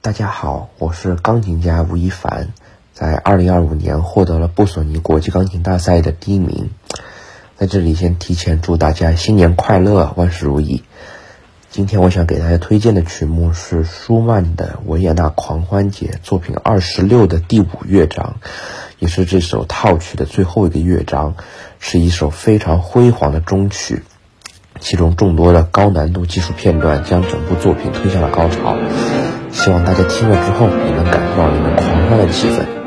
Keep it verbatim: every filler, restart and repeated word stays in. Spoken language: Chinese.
大家好，我是钢琴家吴亦凡，在二零二五年获得了布索尼国际钢琴大赛的第一名。在这里先提前祝大家新年快乐，万事如意。今天我想给大家推荐的曲目是舒曼的维也纳狂欢节作品二十六的第五乐章，也是这首套曲的最后一个乐章，是一首非常辉煌的终曲，其中众多的高难度技术片段将整部作品推向了高潮。希望大家听了之后也能感受到里面狂欢的气氛。